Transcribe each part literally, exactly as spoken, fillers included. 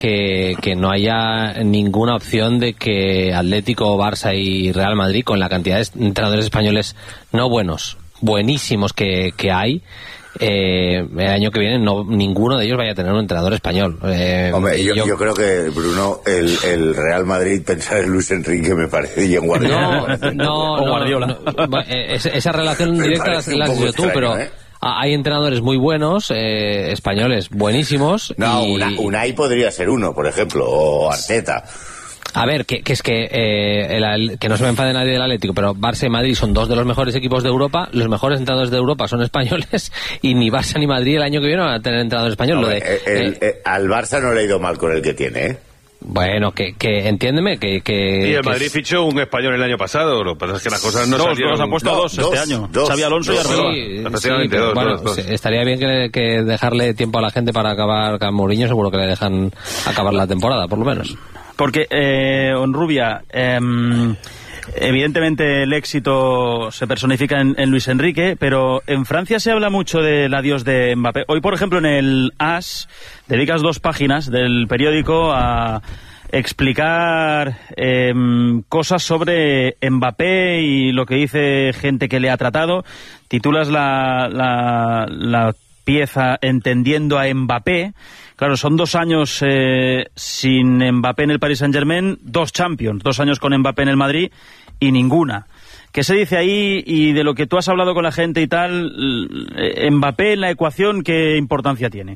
que, que no haya ninguna opción de que Atlético, Barça y Real Madrid, con la cantidad de entrenadores españoles no buenos, buenísimos que, que hay, eh, el año que viene no ninguno de ellos vaya a tener un entrenador español. Eh, Hombre, yo, yo... yo creo que, Bruno, el, el Real Madrid pensar en Luis Enrique me parece y en Guardiola. No, no, no, Guardiola. no, no. Esa, esa relación directa la has dicho tú, pero... ¿eh? Hay entrenadores muy buenos, eh, españoles buenísimos. No, y... una, Unai podría ser uno, por ejemplo, o Arteta. A ver, que, que es que eh, el, que no se me enfade nadie del Atlético, pero Barça y Madrid son dos de los mejores equipos de Europa, los mejores entrenadores de Europa son españoles, y ni Barça ni Madrid el año que viene van a tener entrenador español. No, Lo de, el, eh, el, al Barça no le ha ido mal con el que tiene, ¿eh? Bueno, que, que entiéndeme que... que y el que Madrid es... fichó un español el año pasado, lo que pasa es que las cosas no dos, salieron. Los ha puesto no, dos, dos este año, dos, Xabi Alonso dos, y Arbeloa. Sí, efectivamente, dos, bueno, dos, dos. Estaría bien que, que dejarle tiempo a la gente para acabar con Mourinho, seguro que le dejan acabar la temporada, por lo menos. Porque, eh, Onrubia, eh, evidentemente el éxito se personifica en, en Luis Enrique, pero en Francia se habla mucho del adiós de Mbappé. Hoy, por ejemplo, en el As dedicas dos páginas del periódico a explicar eh, cosas sobre Mbappé y lo que dice gente que le ha tratado. Titulas la, la, la pieza Entendiendo a Mbappé. Claro, son dos años eh, sin Mbappé en el Paris Saint-Germain, dos Champions, dos años con Mbappé en el Madrid y ninguna. ¿Qué se dice ahí? Y de lo que tú has hablado con la gente y tal, Mbappé en la ecuación, ¿qué importancia tiene?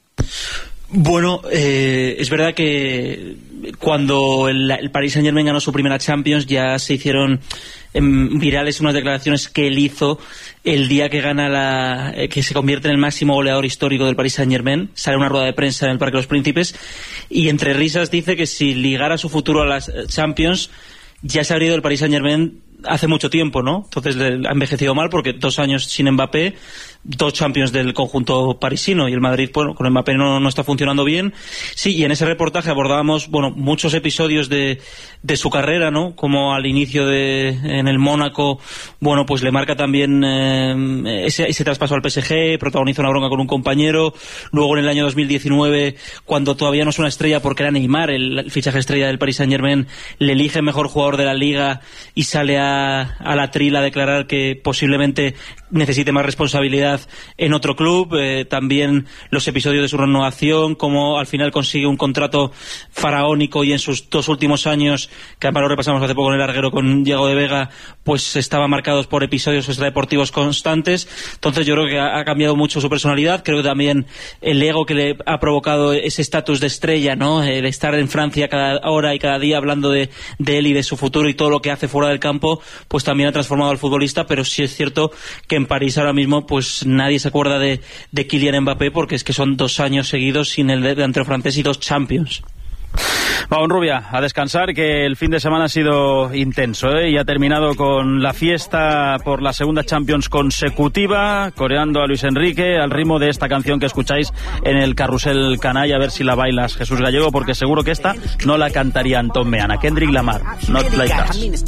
Bueno, eh, es verdad que cuando el, el Paris Saint-Germain ganó su primera Champions ya se hicieron eh, virales unas declaraciones que él hizo el día que gana la, eh, que se convierte en el máximo goleador histórico del Paris Saint-Germain. Sale una rueda de prensa en el Parque de los Príncipes y entre risas dice que si ligara su futuro a las Champions ya se habría ido del Paris Saint-Germain hace mucho tiempo, ¿no? Entonces le ha envejecido mal porque dos años sin Mbappé, dos Champions del conjunto parisino, y el Madrid, bueno, con Mbappé no, no está funcionando bien. Sí, y en ese reportaje abordábamos, bueno, muchos episodios de, de su carrera, ¿no? Como al inicio de, en el Mónaco, bueno, pues le marca también eh, ese, ese traspaso al P S G, protagoniza una bronca con un compañero. Luego en el año dos mil diecinueve, cuando todavía no es una estrella porque era Neymar, el, el fichaje estrella del Paris Saint-Germain, le elige mejor jugador de la Liga y sale a a la trila a declarar que posiblemente necesite más responsabilidad en otro club. Eh, también los episodios de su renovación, como al final consigue un contrato faraónico y en sus dos últimos años, que además lo repasamos hace poco en el larguero con Diego de Vega, pues estaban marcados por episodios extradeportivos constantes. Entonces yo creo que ha, ha cambiado mucho su personalidad. Creo que también el ego que le ha provocado ese estatus de estrella, ¿no? El estar en Francia cada hora y cada día hablando de, de él y de su futuro y todo lo que hace fuera del campo, pues también ha transformado al futbolista. Pero sí es cierto que en París ahora mismo pues nadie se acuerda de, de Kylian Mbappé, porque es que son dos años seguidos sin el delantero francés y dos Champions. Vamos, Rubia, a descansar, que el fin de semana ha sido intenso, ¿eh? Y ha terminado con la fiesta por la segunda Champions consecutiva, coreando a Luis Enrique al ritmo de esta canción que escucháis en el Carrusel Canalla. A ver si la bailas, Jesús Gallego, porque seguro que esta no la cantaría Antón Meana. Kendrick Lamar, Not Like Us.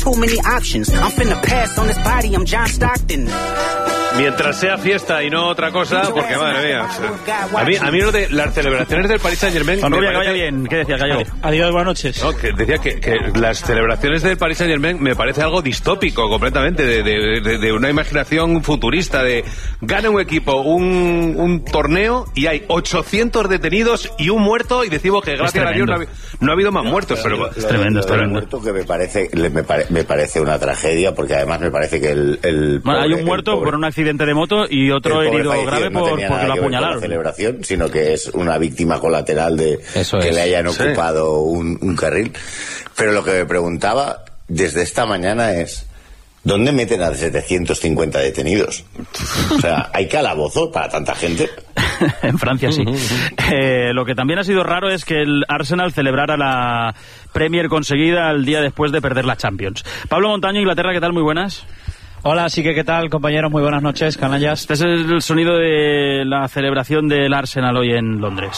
Mientras sea fiesta y no otra cosa, porque madre mía, a mí, a mí lo de las celebraciones del Paris Saint-Germain... Con Rubia, que vaya bien. ¿Qué decía Gallego? Adiós, buenas noches. No, que decía que, que las celebraciones del Paris Saint-Germain me parece algo distópico completamente, de, de, de, de una imaginación futurista, de gana un equipo un, un torneo y hay ochocientos detenidos y un muerto, y decimos que gracias a Dios no ha, no ha habido más muertos. Pero es tremendo, es tremendo. Muerto que me parece, me, pare, me parece una tragedia, porque además me parece que el... el bueno, pobre, hay un muerto por un accidente de moto y otro herido grave no por, porque lo apuñalaron. La celebración, sino que es una víctima colateral de Eso que es. le hayan Sí. ocupado un, un carril. Pero lo que me preguntaba desde esta mañana es: ¿dónde meten a setecientos cincuenta detenidos? O sea, ¿hay calabozo para tanta gente? En Francia sí. eh, lo que también ha sido raro es que el Arsenal celebrara la Premier conseguida el día después de perder la Champions. Pablo Montaño, Inglaterra, ¿qué tal? Muy buenas. Hola, sí que qué tal, compañeros, muy buenas noches, canallas. Este es el sonido de la celebración del Arsenal hoy en Londres.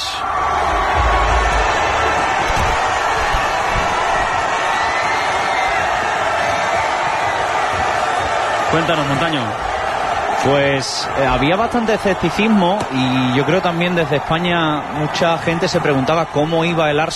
Cuéntanos, Montaño. Pues eh, había bastante escepticismo y yo creo también desde España mucha gente se preguntaba cómo iba el Arsenal